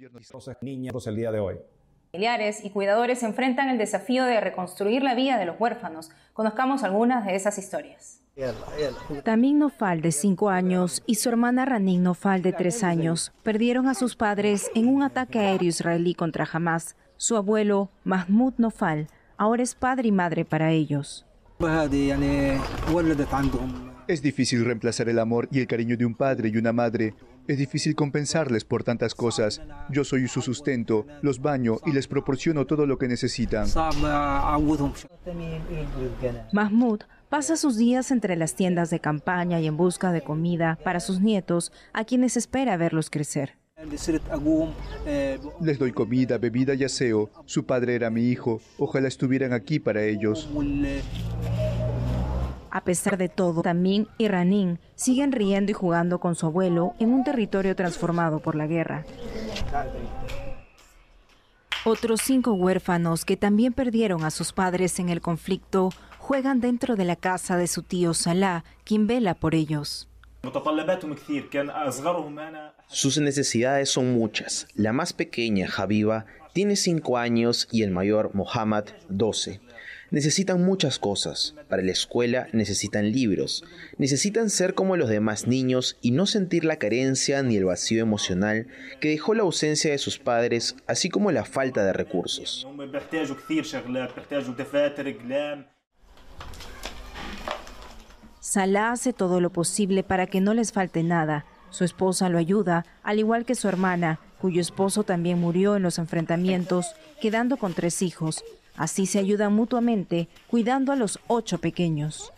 niños el día de hoy. Familiares y cuidadores enfrentan el desafío de reconstruir la vida de los huérfanos. Conozcamos algunas de esas historias. Tamim Nofal, de 5 años, y su hermana Ranin Nofal, de 3 años, perdieron a sus padres en un ataque aéreo israelí contra Hamas. Su abuelo, Mahmoud Nofal, ahora es padre y madre para ellos. Es difícil reemplazar el amor y el cariño de un padre y una madre. Es difícil compensarles por tantas cosas. Yo soy su sustento, los baño y les proporciono todo lo que necesitan. Mahmoud pasa sus días entre las tiendas de campaña y en busca de comida para sus nietos, a quienes espera verlos crecer. Les doy comida, bebida y aseo. Su padre era mi hijo. Ojalá estuvieran aquí para ellos. A pesar de todo, Tamim y Ranin siguen riendo y jugando con su abuelo en un territorio transformado por la guerra. Otros 5 huérfanos que también perdieron a sus padres en el conflicto juegan dentro de la casa de su tío Salah, quien vela por ellos. Sus necesidades son muchas. La más pequeña, Habiba, tiene 5 años y el mayor, Mohammad, 12. Necesitan muchas cosas. Para la escuela necesitan libros. Necesitan ser como los demás niños y no sentir la carencia ni el vacío emocional que dejó la ausencia de sus padres, así como la falta de recursos. Salah hace todo lo posible para que no les falte nada. Su esposa lo ayuda, al igual que su hermana, cuyo esposo también murió en los enfrentamientos, quedando con 3 hijos. Así se ayudan mutuamente, cuidando a los 8 pequeños.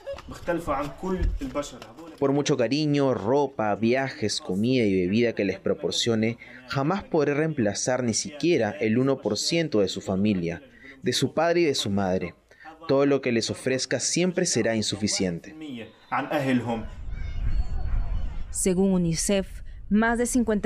Por mucho cariño, ropa, viajes, comida y bebida que les proporcione, jamás podré reemplazar ni siquiera el 1% de su familia, de su padre y de su madre. Todo lo que les ofrezca siempre será insuficiente. Según UNICEF, más de 50